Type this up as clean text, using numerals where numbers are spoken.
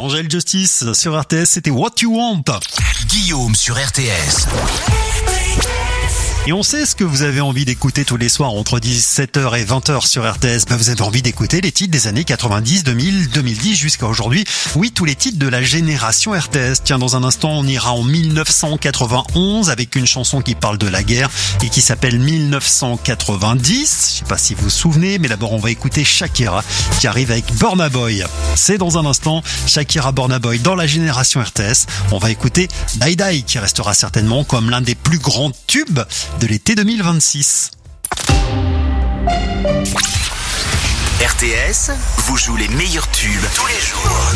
Angel Justice sur RTS, c'était What You Want. Guillaume sur RTS. Et on sait ce que vous avez envie d'écouter tous les soirs entre 17h et 20h sur RTS. Vous avez envie d'écouter les titres des années 90, 2000, 2010 jusqu'à aujourd'hui. Oui, tous les titres de la génération RTS. Tiens, dans un instant, on ira en 1991 avec une chanson qui parle de la guerre et qui s'appelle 1990. Je sais pas si vous vous souvenez, mais d'abord on va écouter Shakira qui arrive avec Burna Boy. C'est dans un instant, Shakira, Burna Boy dans la génération RTS. On va écouter Die Die qui restera certainement comme l'un des plus grands tubes de l'été 2026. RTS vous joue les meilleurs tubes tous les jours.